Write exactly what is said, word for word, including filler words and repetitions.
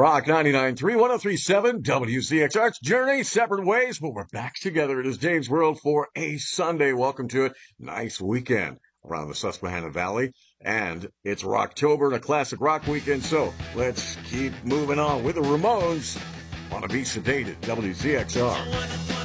Rock ninety-nine point three, one oh three point seven, W C X R's Journey, separate ways, but we're back together. It is Dave's World for a Sunday. Welcome to it. Nice weekend around the Susquehanna Valley. And it's Rocktober and a classic rock weekend, so let's keep moving on with the Ramones. Wanna Be Sedated, W C X R.